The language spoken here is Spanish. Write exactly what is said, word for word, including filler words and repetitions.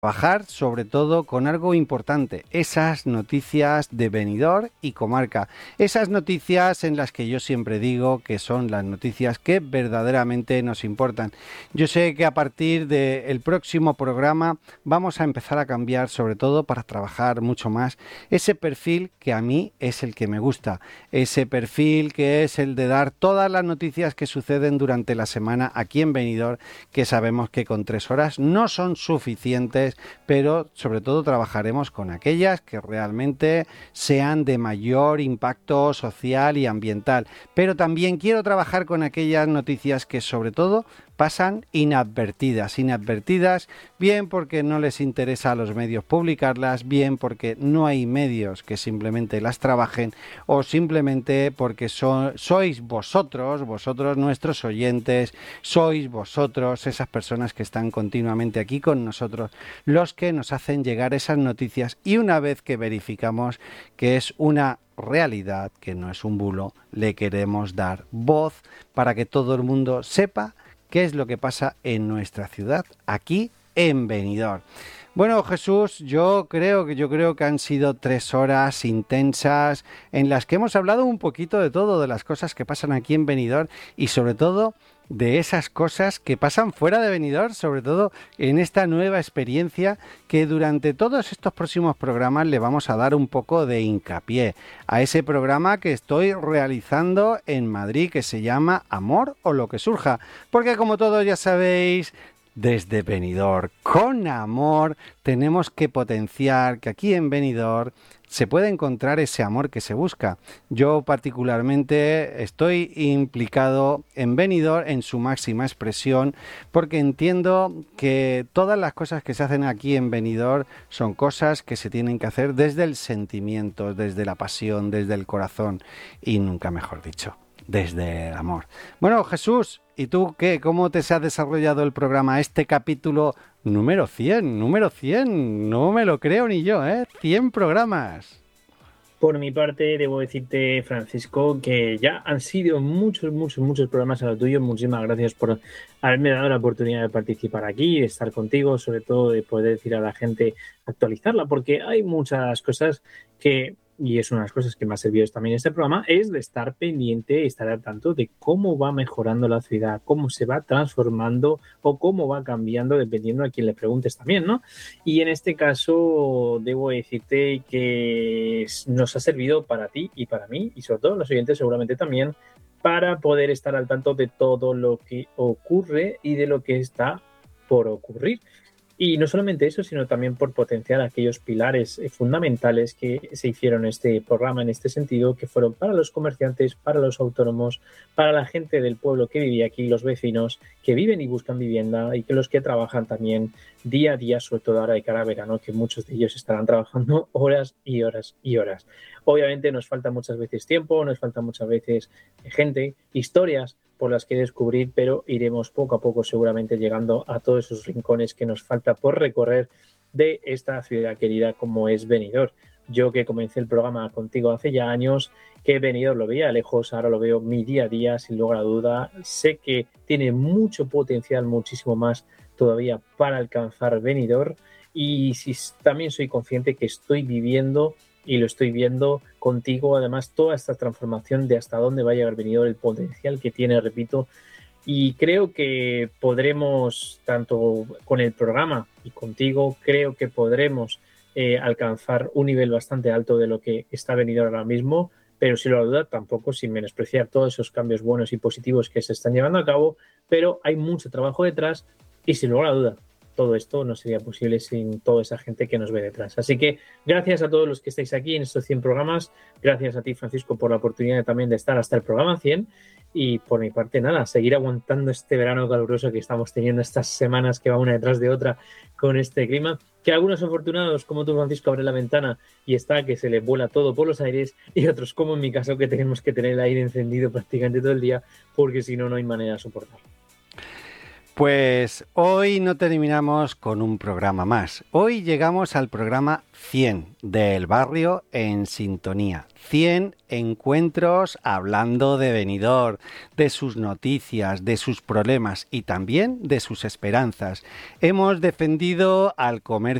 trabajar sobre todo con algo importante, esas noticias de Benidorm y comarca, esas noticias en las que yo siempre digo que son las noticias que verdaderamente nos importan. Yo sé que a partir del próximo programa vamos a empezar a cambiar, sobre todo para trabajar mucho más ese perfil que a mí es el que me gusta, ese perfil que es el de dar todas las noticias que suceden durante la semana aquí en Benidorm, que sabemos que con tres horas no son suficientes, pero sobre todo trabajaremos con aquellas que realmente sean de mayor impacto social y ambiental. Pero también quiero trabajar con aquellas noticias que sobre todo pasan inadvertidas, inadvertidas, bien porque no les interesa a los medios publicarlas, bien porque no hay medios que simplemente las trabajen, o simplemente porque so, sois vosotros, vosotros nuestros oyentes, sois vosotros esas personas que están continuamente aquí con nosotros, los que nos hacen llegar esas noticias, y una vez que verificamos que es una realidad, que no es un bulo, le queremos dar voz para que todo el mundo sepa qué es lo que pasa en nuestra ciudad, aquí en Benidorm. Bueno, Jesús, yo creo que yo creo que han sido tres horas intensas en las que hemos hablado un poquito de todo, de las cosas que pasan aquí en Benidorm y sobre todo de esas cosas que pasan fuera de Benidorm, sobre todo en esta nueva experiencia que durante todos estos próximos programas le vamos a dar un poco de hincapié a ese programa que estoy realizando en Madrid, que se llama Amor o lo que surja, porque como todos ya sabéis, desde Benidorm, con amor, tenemos que potenciar que aquí en Benidorm se puede encontrar ese amor que se busca. Yo particularmente estoy implicado en Benidorm en su máxima expresión, porque entiendo que todas las cosas que se hacen aquí en Benidorm son cosas que se tienen que hacer desde el sentimiento, desde la pasión, desde el corazón y nunca mejor dicho, desde el amor. Bueno, Jesús, ¿y tú qué? ¿Cómo te se ha desarrollado el programa? Este capítulo número cien, número cien, no me lo creo ni yo, ¿eh? cien programas. Por mi parte, debo decirte, Francisco, que ya han sido muchos, muchos, muchos programas a lo tuyo. Muchísimas gracias por haberme dado la oportunidad de participar aquí, de estar contigo, sobre todo de poder decir a la gente, actualizarla, porque hay muchas cosas que, y es una de las cosas que me ha servido también este programa, es de estar pendiente, estar al tanto de cómo va mejorando la ciudad, cómo se va transformando o cómo va cambiando, dependiendo a quién le preguntes también, ¿no? Y en este caso, debo decirte que nos ha servido para ti y para mí, y sobre todo los oyentes seguramente también, para poder estar al tanto de todo lo que ocurre y de lo que está por ocurrir. Y no solamente eso, sino también por potenciar aquellos pilares fundamentales que se hicieron en este programa en este sentido, que fueron para los comerciantes, para los autónomos, para la gente del pueblo que vivía aquí, los vecinos que viven y buscan vivienda, y que los que trabajan también día a día, sobre todo ahora de cara a verano, que muchos de ellos estarán trabajando horas y horas y horas. Obviamente nos falta muchas veces tiempo, nos falta muchas veces gente, historias por las que descubrir, pero iremos poco a poco seguramente llegando a todos esos rincones que nos falta por recorrer de esta ciudad querida como es Benidorm. Yo que comencé el programa contigo hace ya años, que Benidorm lo veía lejos, ahora lo veo mi día a día, sin lugar a duda. Sé que tiene mucho potencial, muchísimo más todavía para alcanzar Benidorm, y si, también soy consciente que estoy viviendo y lo estoy viendo contigo, además, toda esta transformación de hasta dónde va a llegar Benidorm, el potencial que tiene, repito, y creo que podremos, tanto con el programa y contigo, creo que podremos eh, alcanzar un nivel bastante alto de lo que está Benidorm ahora mismo, pero sin lugar a duda tampoco sin menospreciar todos esos cambios buenos y positivos que se están llevando a cabo, pero hay mucho trabajo detrás y sin lugar a duda todo esto no sería posible sin toda esa gente que nos ve detrás. Así que gracias a todos los que estáis aquí en estos cien programas, gracias a ti, Francisco, por la oportunidad también de estar hasta el programa cien, y por mi parte, nada, seguir aguantando este verano caluroso que estamos teniendo, estas semanas que va una detrás de otra con este clima, que algunos afortunados, como tú, Francisco, abren la ventana y está que se le vuela todo por los aires, y otros, como en mi caso, que tenemos que tener el aire encendido prácticamente todo el día, porque si no, no hay manera de soportarlo. Pues hoy no terminamos con un programa más. Hoy llegamos al programa cien del Barrio en Sintonía. cien encuentros hablando de Benidorm, de sus noticias, de sus problemas y también de sus esperanzas. Hemos defendido al comercio